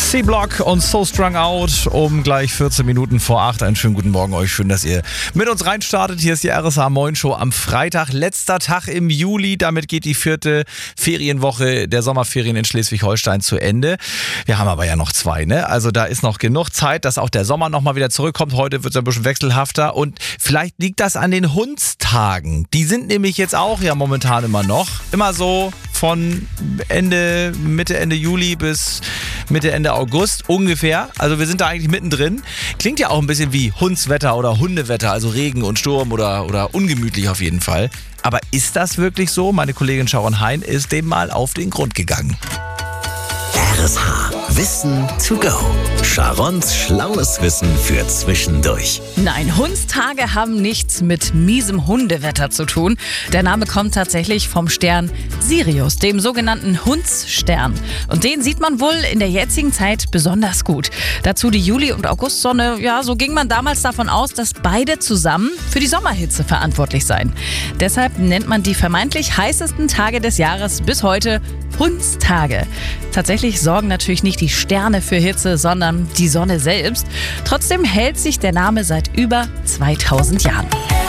C-Block und So Strung Out um gleich 14 Minuten vor 8. Einen schönen guten Morgen euch. Schön, dass ihr mit uns reinstartet. Hier ist die RSH Moin Show am Freitag. Letzter Tag im Juli. Damit geht die 4. Ferienwoche der Sommerferien in Schleswig-Holstein zu Ende. Wir haben aber ja noch 2, ne? Also da ist noch genug Zeit, dass auch der Sommer nochmal wieder zurückkommt. Heute wird es ein bisschen wechselhafter. Und vielleicht liegt das an den Hundstagen. Die sind nämlich jetzt auch ja momentan immer noch. Immer so von Mitte Ende Juli bis Mitte, Ende August ungefähr. Also wir sind da eigentlich mittendrin. Klingt ja auch ein bisschen wie Hundswetter oder Hundewetter, also Regen und Sturm oder ungemütlich auf jeden Fall. Aber ist das wirklich so? Meine Kollegin Sharon Hein ist dem mal auf den Grund gegangen. RSH Wissen to go. Sharons schlaues Wissen für zwischendurch. Nein, Hundstage haben nichts mit miesem Hundewetter zu tun. Der Name kommt tatsächlich vom Stern Sirius, dem sogenannten Hundsstern. Und den sieht man wohl in der jetzigen Zeit besonders gut. Dazu die Juli- und Augustsonne. Ja, so ging man damals davon aus, dass beide zusammen für die Sommerhitze verantwortlich seien. Deshalb nennt man die vermeintlich heißesten Tage des Jahres bis heute Hundstage. Tatsächlich sorgen natürlich nicht die Sterne für Hitze, sondern die Sonne selbst. Trotzdem hält sich der Name seit über 2000 Jahren.